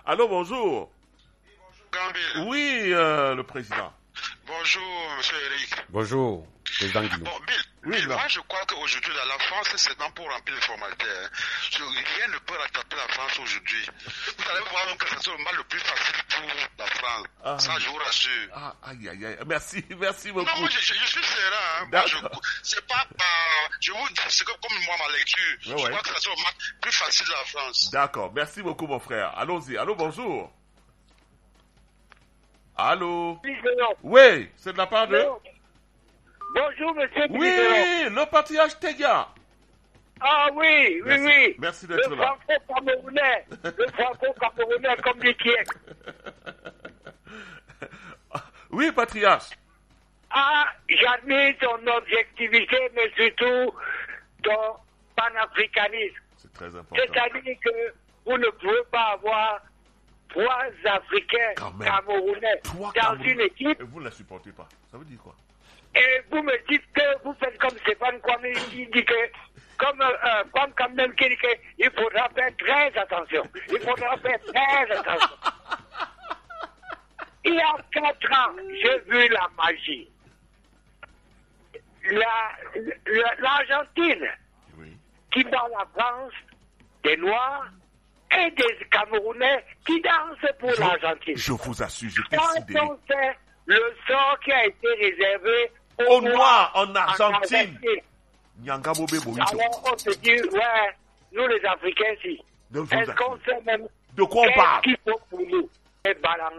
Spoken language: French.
Allô, bonjour. Gambie. Oui, le président. Bonjour, monsieur Eric. Bonjour, président Guillaume. Bon, Bill, moi je crois qu'aujourd'hui, la France, c'est seulement pour remplir les formalités. Rien ne peut rattraper la France aujourd'hui. Vous allez voir que c'est le mal le plus facile pour la France. Ça, je vous rassure. Aïe. Merci beaucoup. Non, moi, je suis serein. C'est pas, je vous dis, c'est comme moi, ma lecture. Je crois que c'est le mal plus facile de la France. D'accord, merci beaucoup, mon frère. Allons-y. Allô, bonjour. Allô? Oui, c'est de la part de... Bonjour, monsieur. Oui, le patriarche Tegia. Ah oui. Merci d'être là. Le franco-camerounais comme les Kiek. Oui, patriarche. J'admire ton objectivité, mais surtout ton panafricanisme. C'est très important. C'est-à-dire que vous ne pouvez pas avoir 3 Africains camerounais dans une équipe. Et vous ne la supportez pas. Ça veut dire quoi? Et vous me dites que vous faites comme Stéphane Kwame qui dit que, comme quand même qui dit qu'il faudra faire très attention. Il y a 4 ans, j'ai vu la magie. L'Argentine, qui bat la France, des Noirs, et des Camerounais qui dansent pour l'Argentine. Je vous assure, j'étais sidéré. Quand on sait le sort qui a été réservé aux Noirs en Argentine. Alors on se dit, nous les Africains, si. Est-ce qu'on sait même de quoi on parle? qu'est-ce qu'il faut pour nous?